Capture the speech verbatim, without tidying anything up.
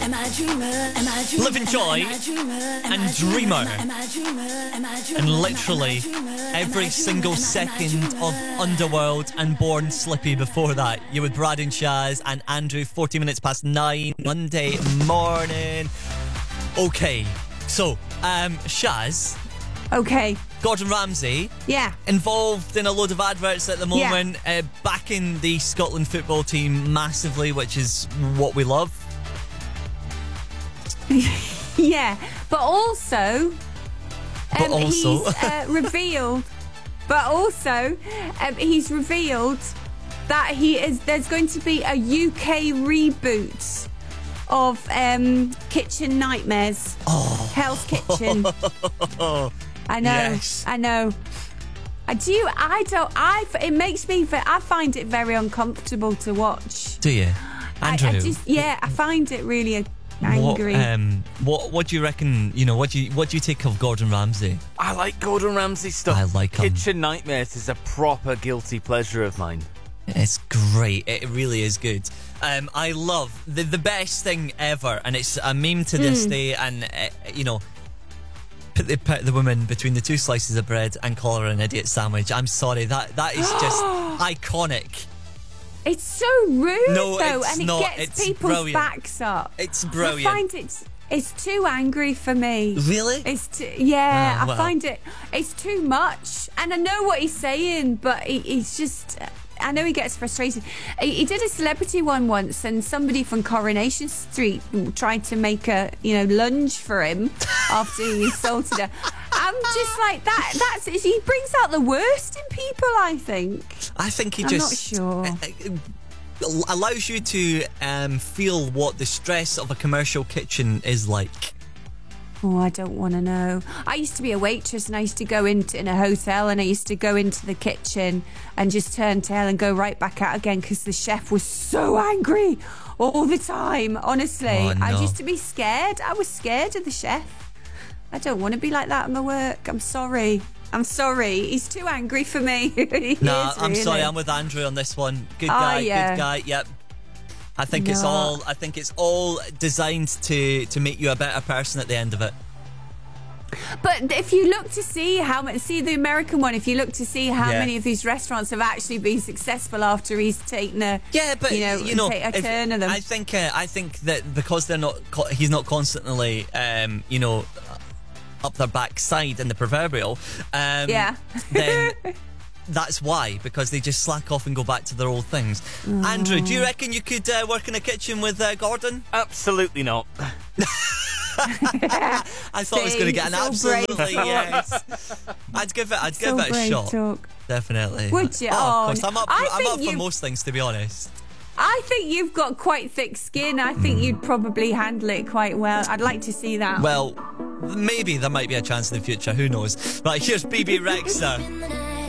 Live in Joy and Dreamer. And literally every single second of Underworld and Born Slippy before that. You're with Brad and Shaz and Andrew, forty minutes past nine, Monday morning. Okay, so, um, Shaz. Okay. Gordon Ramsay. Yeah. Involved in a load of adverts at the moment, yeah. uh, backing the Scotland football team massively, which is what we love. Yeah, but also, um, but also. he's uh, revealed, but also, um, he's revealed that he is. There's going to be a U K reboot of um, Kitchen Nightmares. Oh. Hell's Kitchen. I know. Yes. I know. I do. I don't. I. It makes me. I find it very uncomfortable to watch. Do you, Andrew? I, I just. Yeah. I find it really angry. What, um, what What do you reckon? You know, what do you What do you take of Gordon Ramsay? I like Gordon Ramsay stuff. I like him. Kitchen Nightmares is a proper guilty pleasure of mine. It's great. It really is good. Um, I love the the best thing ever, and it's a meme to this mm. day. And uh, you know, put the put the woman between the two slices of bread and call her an idiot sandwich. I'm sorry, that that is just iconic. It's so rude, no, though, it's and it not. gets It's people's brilliant. backs up. It's brilliant. I find it. It's too angry for me. Really? It's too, yeah. Oh, well. I find it. It's too much, and I know what he's saying, but he, he's just. I know he gets frustrated. He, he did a celebrity one once, and somebody from Coronation Street tried to make a, you know, lunge for him after he insulted her. I'm just like that. That's he brings out the worst in people. I think. I think he I'm just. not sure. Uh, uh, allows you to um, feel what the stress of a commercial kitchen is like. Oh, I don't want to know. I used to be a waitress, and I used to go into in a hotel, and I used to go into the kitchen and just turn tail and go right back out again because the chef was so angry all the time. Honestly, oh, no. I used to be scared. I was scared of the chef. I don't want to be like that at my work. I'm sorry. I'm sorry. He's too angry for me. he Nah, is, I'm really. sorry. I'm with Andrew on this one. Good Oh, guy. yeah. Good guy. Yep. I think No. it's all. I think it's all designed to to make you a better person at the end of it. But if you look to see how many, see the American one, if you look to see how Yeah. many of these restaurants have actually been successful after he's taken a, Yeah, but you know, you know, take a if- turn of them. I think uh, I think that because they're not, co- he's not constantly, um, you know, up their backside in the proverbial. Um, Yeah. Then. That's why, because they just slack off and go back to their old things. Oh. Andrew, do you reckon you could uh, work in a kitchen with uh, Gordon? Absolutely not. I thought I was going to get an so absolutely yes. I'd give it. I'd So give it a brave shot. talk. Definitely. Would you? Oh, Oh, of course. I'm up. I I'm think up for you- most things, to be honest. I think you've got quite thick skin. I think you'd probably handle it quite well. I'd like to see that. Well, maybe there might be a chance in the future. Who knows? Right, here's B B Rexha.